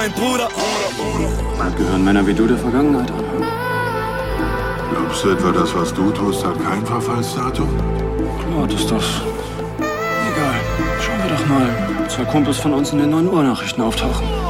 Mein Bruder. Bald gehören Männer wie du der Vergangenheit an. Glaubst du etwa, das, was du tust, hat kein Verfallsdatum? Klar, das ist das. Egal. Schauen wir doch mal. 2 Kumpels von uns in den 9 Uhr Nachrichten auftauchen.